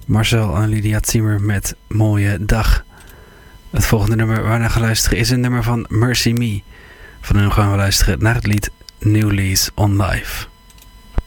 Marcel en Lydia Zimmer met Mooie Dag. Het volgende nummer waar we naar gaan luisteren is een nummer van Mercy Me. Van hun gaan we luisteren naar het lied New Lease on Life.